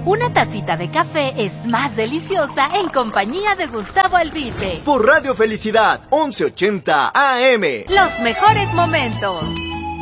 Una tacita de café es más deliciosa en compañía de Gustavo Alvite. Por Radio Felicidad, 1180 AM. Los mejores momentos.